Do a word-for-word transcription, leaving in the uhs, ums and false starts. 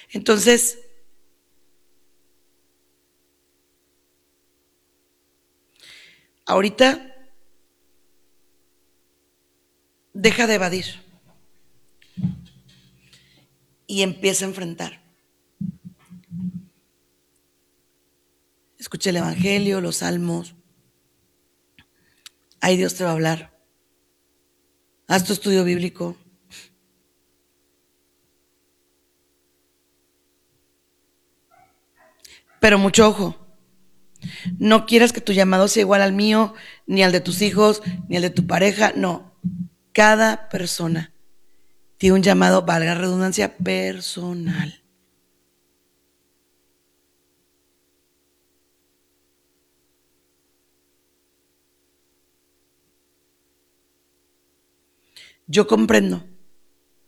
Entonces, ahorita deja de evadir y empieza a enfrentar. Escucha el Evangelio, los salmos. Ahí Dios te va a hablar. Haz tu estudio bíblico. Pero mucho ojo. No quieras que tu llamado sea igual al mío, ni al de tus hijos, ni al de tu pareja. No. Cada persona tiene un llamado, valga la redundancia, personal. Yo comprendo